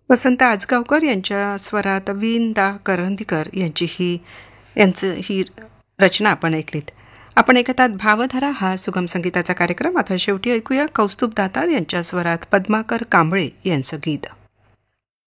वसंत आजगावकर यांच्या स्वरात वीण दा करंदीकर यांचं ही रचना आपण ऐकलीत. आपण ऐकतात भावधारा हा सुगम संगीताचा कार्यक्रम. आता शेवटी ऐकूया कौस्तुभ दातार यांच्या स्वरात पद्माकर कांबळे यांचं गीत.